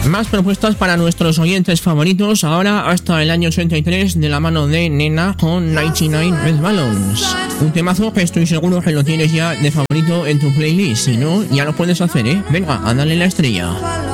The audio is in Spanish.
Más propuestas para nuestros oyentes favoritos, ahora hasta el año 83, de la mano de Nena con 99 Red Balloons. Un temazo que estoy seguro que lo tienes ya de favorito en tu playlist, si no, ya lo puedes hacer, Venga, a darle la estrella.